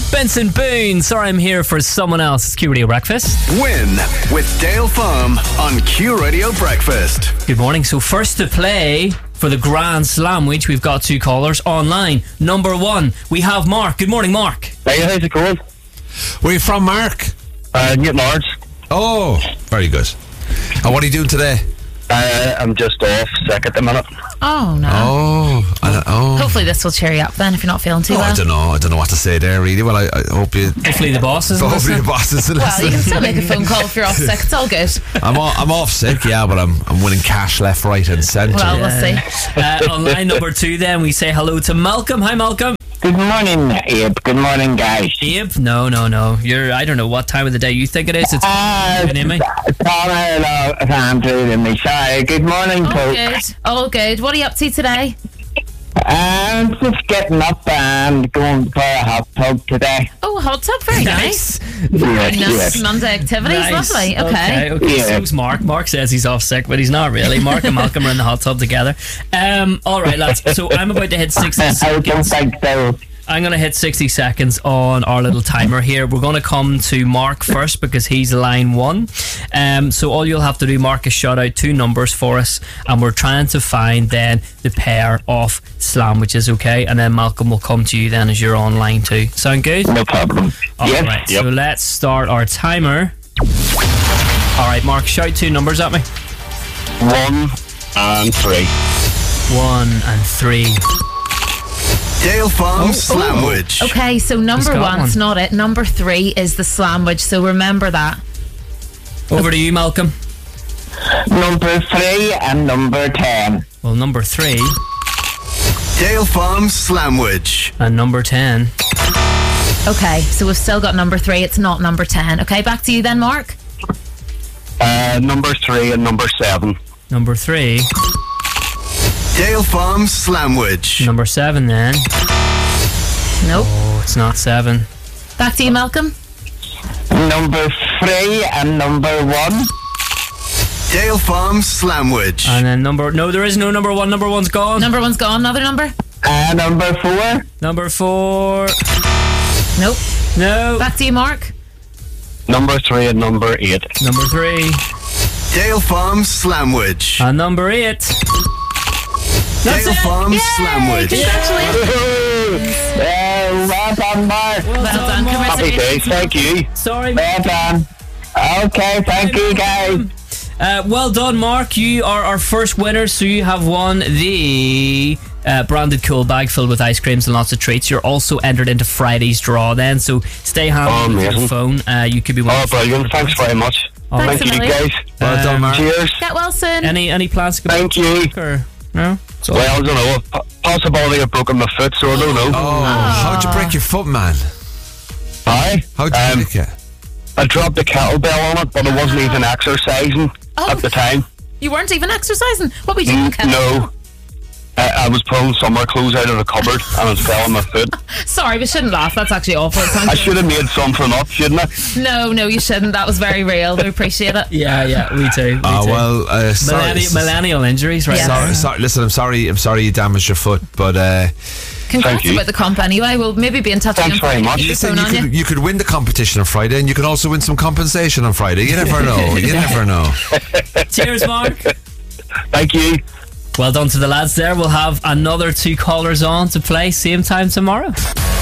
Benson Boone, sorry I'm here for someone else. It's Q Radio Breakfast. Win with Dale Farm on Q Radio Breakfast. Good morning. So first to play for the Grand Slam, which we've got two callers online. Number one, we have Mark. Good morning, Mark. Hey, how's it going? Where are you from, Mark? Newton Ards. Oh, very good. And what are you doing today? I'm just off sick at the minute. Oh, no. Hopefully this will cheer you up then if you're not feeling too well. I don't know what to say there, really. Well, I hope you... Hopefully the boss isn't Hopefully listening. the boss isn't Well, listening. you can still make a phone call if you're off sick. It's all good. I'm off sick, yeah, but I'm winning cash left, right and centre. Well, we'll see. On line number two then, we say hello to Malcolm. Hi, Malcolm. Good morning, Abe. Good morning, guys. Abe? No. I don't know what time of the day you think it is. It's me. Sorry. Good morning, All folks. good. All good. What are you up to today? I'm just getting up and going for a hot tub today. Oh, a hot tub. Very nice. Yes, Nice Monday activities. Nice. Lovely. Okay. Okay. Yeah. So's Mark. Mark says he's off sick, but he's not really. Mark and Malcolm are in the hot tub together. All right, lads. So I'm about to hit 60 I don't seconds. think so. I'm going to hit 60 seconds on our little timer here. We're going to come to Mark first because he's line one. So all you'll have to do, Mark, is shout out two numbers for us, and we're trying to find then the pair of sandwiches, okay? And then Malcolm will come to you then as you're on line two. Sound good? No problem. All Yes. right, so let's start our timer. All right, Mark, shout two numbers at me. 1 and 3. 1 and 3. Dale Farm Slamwich. Okay, so number got one's one. not it. Number 3 is the sandwich, so remember that. Over to you, Malcolm. Number 3 and number 10. Well, number 3 Dale Farm Slamwich. and number 10. Okay, so we've still got number 3. It's not number 10. Okay, back to you then, Mark. Number 3 and number 7. Number 3. Dale Farm Slamwich. Number 7 then. Nope. Oh, it's not 7. Back to you, Malcolm. Number 3 and number 1. Dale Farm Slamwich. And then no, there is no number 1. Number 1's gone. Number 1's gone. Another number? Number 4. Number 4. Nope. No. Back to you, Mark. Number 3 and number 8. Number 3. Dale Farm Slamwich. And number 8. That's Dale it. Farm Yay! Slamwich. Congratulations. Well done, Mark. Well done. Mark. Happy days. Thank you. Sorry, Well done. Okay, thank you, guys. well done, Mark. You are our first winner, so you have won the branded cool bag filled with ice creams and lots of treats. You're also entered into Friday's draw then, so stay handy with your amazing. phone. You could be one Oh, of the brilliant. Thanks very much. All right. Thanks Thank a you, million. guys. Well done, Mark. Cheers. Get well soon. Any plans to go Thank to you. work or no? It's all- Well, I don't know. Possibility of broken my foot, so I don't know. Oh, how'd you break your foot, man? Hi. How'd you break it? I dropped the kettlebell on it, but I wasn't even exercising at the time. You weren't even exercising. What were you doing? Ken? No. I was pulling summer clothes out of the cupboard and it fell on my foot. Sorry, we shouldn't laugh. That's actually awful. It sounds- I should have made something up, shouldn't I? No, you shouldn't. That was very real. We appreciate it. Yeah, we too. Sorry. Millennial injuries, right? Yeah. Sorry, listen, I'm sorry you damaged your foot, but Congrats you. about the comp anyway. We'll maybe be in touch Thanks again. very much. Keep your listen, phone on you. you could win the competition on Friday, and you can also win some compensation on Friday. You never know. You never know. Cheers, Mark. Thank you. Well done to the lads there. We'll have another 2 callers on to play same time tomorrow.